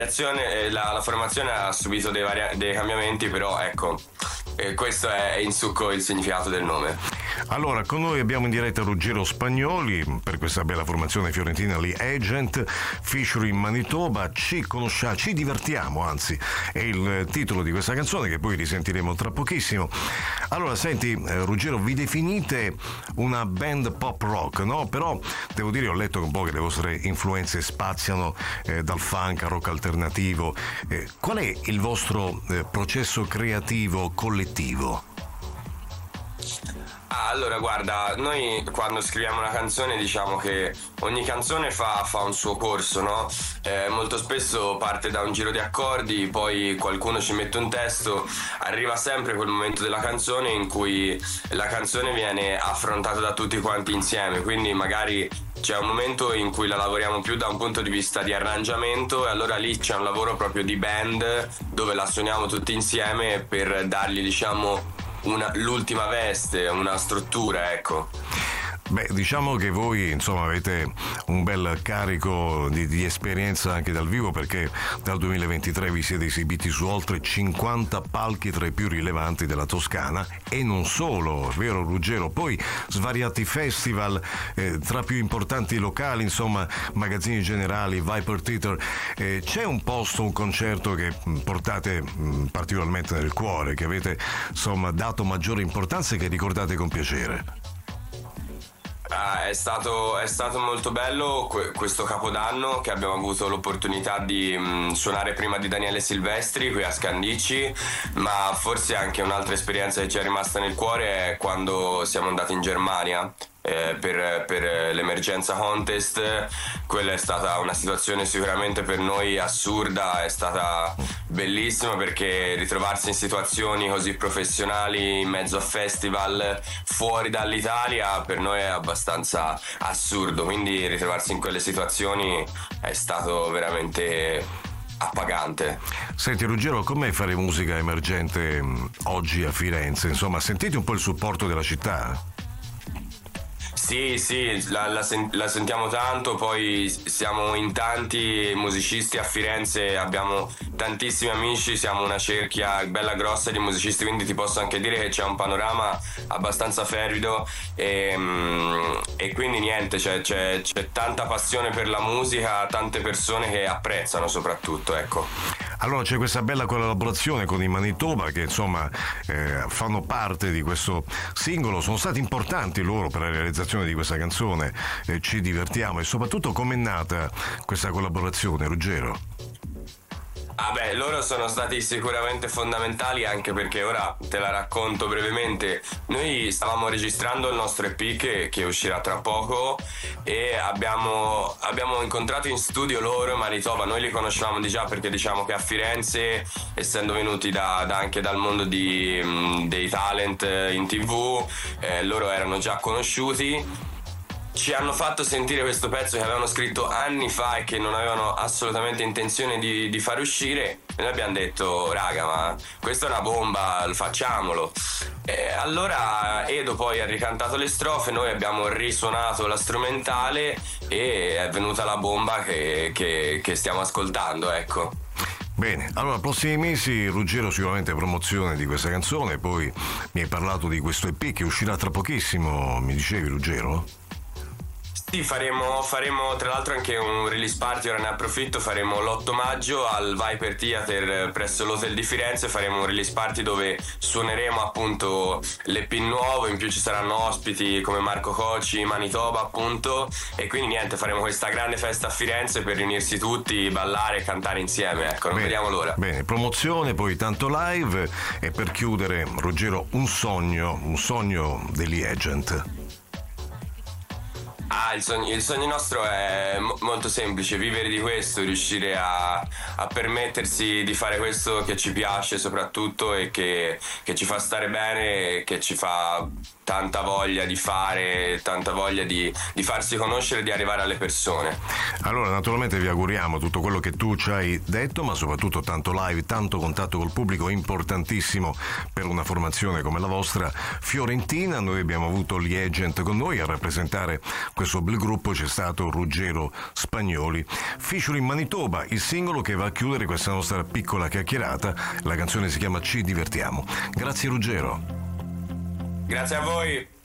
la formazione ha subito dei cambiamenti, però ecco, questo è in succo il significato del nome. Allora, con noi abbiamo in diretta Ruggero Spagnoli per questa bella formazione fiorentina, Lee Agent, featuring Manitoba. Ci conosciamo, ci divertiamo, anzi, è il titolo di questa canzone che poi risentiremo tra pochissimo. Allora, senti, Ruggero, vi definite una band pop rock, no? Però devo dire, ho letto un po' che le vostre influenze spaziano dal funk a rock alternativo. Qual è il vostro processo creativo collettivo? Allora, guarda, noi quando scriviamo una canzone diciamo che ogni canzone fa un suo corso, no? Molto spesso parte da un giro di accordi, poi qualcuno ci mette un testo, arriva sempre quel momento della canzone in cui la canzone viene affrontata da tutti quanti insieme, quindi magari c'è un momento in cui la lavoriamo più da un punto di vista di arrangiamento, e allora lì c'è un lavoro proprio di band dove la suoniamo tutti insieme per dargli, diciamo, l'ultima veste, una struttura, ecco. Beh, diciamo che voi insomma avete un bel carico di esperienza anche dal vivo, perché dal 2023 vi siete esibiti su oltre 50 palchi tra i più rilevanti della Toscana, e non solo, vero Ruggero? Poi svariati festival tra più importanti locali, insomma magazzini generali, Viper Theater. C'è un posto, un concerto che portate particolarmente nel cuore, che avete insomma dato maggiore importanza e che ricordate con piacere? È stato molto bello questo Capodanno, che abbiamo avuto l'opportunità di suonare prima di Daniele Silvestri qui a Scandicci, ma forse anche un'altra esperienza che ci è rimasta nel cuore è quando siamo andati in Germania per l'emergenza contest. Quella è stata una situazione sicuramente per noi assurda, è stata bellissima, perché ritrovarsi in situazioni così professionali in mezzo a festival fuori dall'Italia per noi è abbastanza assurdo, quindi ritrovarsi in quelle situazioni è stato veramente appagante. Senti Ruggero, com'è fare musica emergente oggi a Firenze? Insomma, sentite un po' il supporto della città? Sì, la sentiamo tanto, poi siamo in tanti musicisti a Firenze, abbiamo tantissimi amici, siamo una cerchia bella grossa di musicisti, quindi ti posso anche dire che c'è un panorama abbastanza fervido e quindi niente, c'è tanta passione per la musica, tante persone che apprezzano soprattutto, ecco. Allora c'è questa bella collaborazione con i Manitoba che insomma fanno parte di questo singolo, sono stati importanti loro per la realizzazione di questa canzone, ci divertiamo, e soprattutto com'è nata questa collaborazione, Ruggero? Loro sono stati sicuramente fondamentali, anche perché ora te la racconto brevemente. Noi stavamo registrando il nostro EP che uscirà tra poco, e abbiamo incontrato in studio loro, Manitoba. Noi li conoscevamo di già, perché diciamo che a Firenze, essendo venuti anche dal mondo dei talent in TV, loro erano già conosciuti. Ci hanno fatto sentire questo pezzo che avevano scritto anni fa e che non avevano assolutamente intenzione di far uscire, e noi abbiamo detto raga, ma questa è una bomba, facciamolo. E allora Edo poi ha ricantato le strofe, noi abbiamo risuonato la strumentale e è venuta la bomba che stiamo ascoltando, ecco. Bene, allora prossimi mesi Ruggero sicuramente promozione di questa canzone, poi mi hai parlato di questo EP che uscirà tra pochissimo, mi dicevi Ruggero? Sì, faremo tra l'altro anche un release party, ora ne approfitto, faremo l'8 maggio al Viper Theater presso l'Hotel di Firenze, faremo un release party dove suoneremo appunto l'EP nuovo, in più ci saranno ospiti come Marco Cocci, Manitoba appunto, e quindi niente, faremo questa grande festa a Firenze per riunirsi tutti, ballare e cantare insieme, ecco, non vediamo l'ora. Bene, promozione, poi tanto live, e per chiudere Ruggero un sogno degli Agent. Il sogno nostro è molto semplice, vivere di questo, riuscire a permettersi di fare questo che ci piace soprattutto, e che ci fa stare bene, che ci fa tanta voglia di fare, tanta voglia di farsi conoscere, di arrivare alle persone. Allora naturalmente vi auguriamo tutto quello che tu ci hai detto, ma soprattutto tanto live, tanto contatto col pubblico, importantissimo per una formazione come la vostra fiorentina. Noi abbiamo avuto gli Agent con noi a rappresentare questo bel gruppo c'è stato Ruggero Spagnoli, featuring Manitoba, il singolo che va a chiudere questa nostra piccola chiacchierata. La canzone si chiama Ci divertiamo. Grazie Ruggero. Grazie a voi.